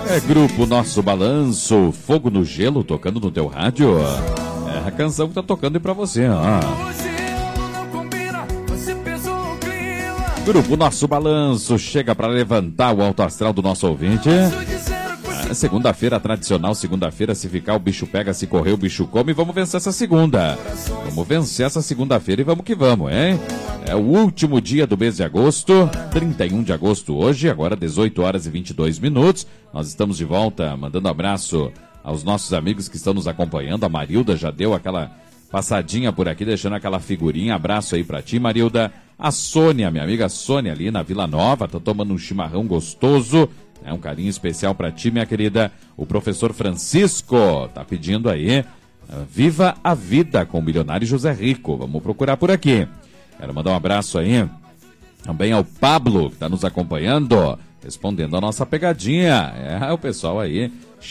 É Grupo Nosso Balanço, Fogo no Gelo, tocando no teu rádio. É a canção que tá tocando aí pra você, ó. Grupo Nosso Balanço chega pra levantar o alto astral do nosso ouvinte. Segunda-feira, tradicional segunda-feira, se ficar o bicho pega, se correr o bicho come. Vamos vencer essa segunda. Vamos vencer essa segunda-feira e vamos que vamos, hein? É o último dia do mês de agosto, 31 de agosto hoje, agora 18 horas e 22 minutos. Nós estamos de volta, mandando abraço aos nossos amigos que estão nos acompanhando. A Marilda já deu aquela passadinha por aqui, deixando aquela figurinha. Abraço aí pra ti, Marilda. A Sônia, minha amiga Sônia, ali na Vila Nova, tá tomando um chimarrão gostoso. É um carinho especial pra ti, minha querida. O professor Francisco tá pedindo aí, viva a vida com o milionário José Rico. Vamos procurar por aqui. Quero mandar um abraço aí também ao Pablo, que está nos acompanhando, respondendo a nossa pegadinha. É, o pessoal aí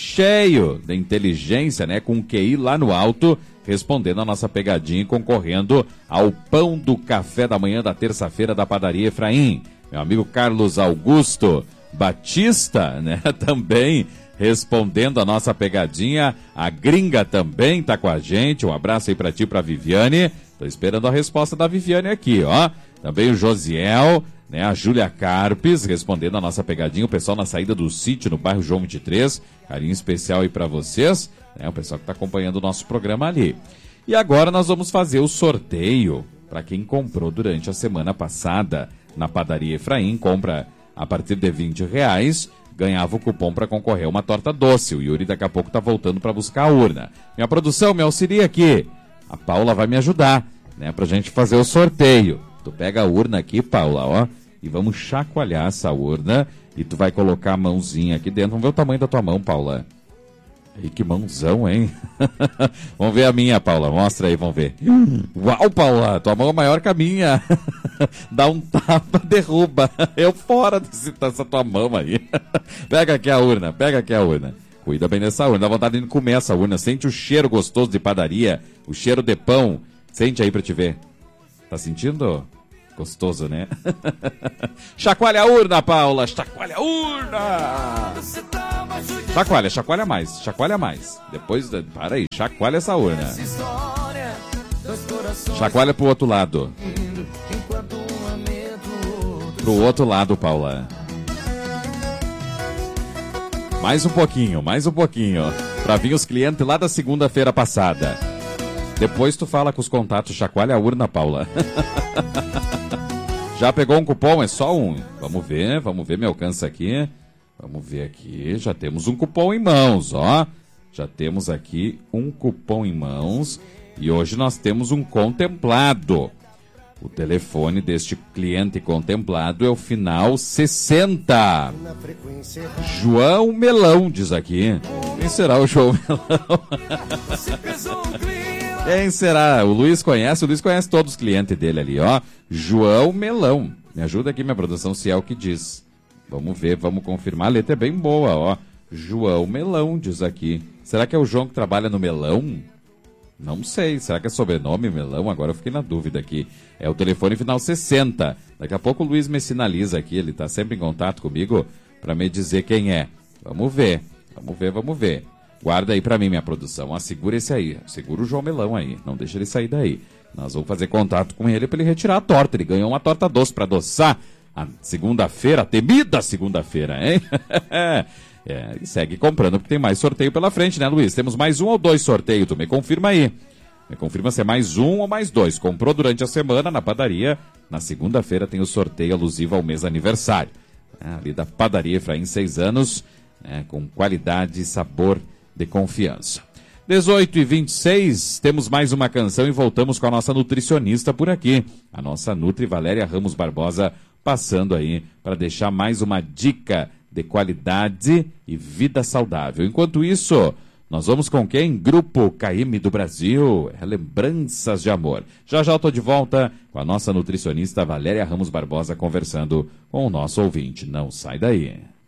cheio de inteligência, né, com QI lá no alto, respondendo a nossa pegadinha e concorrendo ao pão do café da manhã da terça-feira da Padaria Efraim. Meu amigo Carlos Augusto Batista, né, também respondendo a nossa pegadinha. A Gringa também está com a gente. Um abraço aí para ti, para Viviane. Tô esperando a resposta da Viviane aqui, ó. Também o Josiel, né? A Júlia Carpes respondendo a nossa pegadinha. O pessoal na saída do sítio, no bairro João 23. Carinho especial aí pra vocês, né? O pessoal que tá acompanhando o nosso programa ali. E agora nós vamos fazer o sorteio para quem comprou durante a semana passada na Padaria Efraim. Compra a partir de R$20, ganhava o cupom para concorrer a uma torta doce. O Yuri daqui a pouco tá voltando para buscar a urna. Minha produção, me auxilia aqui. A Paula vai me ajudar, né, pra gente fazer o sorteio. Tu pega a urna aqui, Paula, ó, e vamos chacoalhar essa urna e tu vai colocar a mãozinha aqui dentro. Vamos ver o tamanho da tua mão, Paula. E que mãozão, hein? Vamos ver a minha, Paula. Mostra aí, vamos ver. Uau, Paula, tua mão é maior que a minha. Dá um tapa, derruba. Eu fora dessa tua mão aí. Pega aqui a urna, pega aqui a urna. Cuida bem dessa urna, dá vontade de comer essa urna. Sente o cheiro gostoso de padaria, o cheiro de pão. Sente aí pra te ver. Tá sentindo? Gostoso, né? Chacoalha a urna, Paula, chacoalha a urna. Chacoalha, chacoalha mais, chacoalha mais. Depois, para aí, chacoalha essa urna. Chacoalha pro outro lado. Pro outro lado, Paula. Mais um pouquinho, pra vir os clientes lá da segunda-feira passada. Depois tu fala com os contatos, chacoalha a urna, Paula. Já pegou um cupom? É só um. Vamos ver, me alcança aqui. Vamos ver aqui, já temos um cupom em mãos, ó. Já temos aqui um cupom em mãos. E hoje nós temos um contemplado. O telefone deste cliente contemplado é o final 60. João Melão, diz aqui. Quem será o João Melão? Quem será? O Luiz conhece todos os clientes dele ali, ó. João Melão. Me ajuda aqui, minha produção, se é o que diz. Vamos ver, vamos confirmar. A letra é bem boa, ó. João Melão, diz aqui. Será que é o João que trabalha no Melão? Não sei, será que é sobrenome Melão? Agora eu fiquei na dúvida aqui. É o telefone final 60. Daqui a pouco o Luiz me sinaliza aqui, ele tá sempre em contato comigo para me dizer quem é. Vamos ver. Guarda aí pra mim, minha produção. Segura esse aí, segura o João Melão aí, não deixa ele sair daí. Nós vamos fazer contato com ele para ele retirar a torta. Ele ganhou uma torta doce para adoçar a segunda-feira, a temida segunda-feira, hein? E segue comprando, porque tem mais sorteio pela frente, né, Luiz? Temos mais um ou dois sorteios, tu me confirma aí. Me confirma se é mais um ou mais dois. Comprou durante a semana na padaria, na segunda-feira tem o sorteio alusivo ao mês aniversário. Ali da Padaria Efraim, 6 anos, com qualidade e sabor de confiança. 18h26, temos mais uma canção e voltamos com a nossa nutricionista por aqui. A nossa Nutri Valéria Ramos Barbosa, passando aí para deixar mais uma dica de qualidade e vida saudável. Enquanto isso, nós vamos com quem? Grupo KM do Brasil, Lembranças de Amor. Já eu tô de volta com a nossa nutricionista Valéria Ramos Barbosa conversando com o nosso ouvinte. Não sai daí.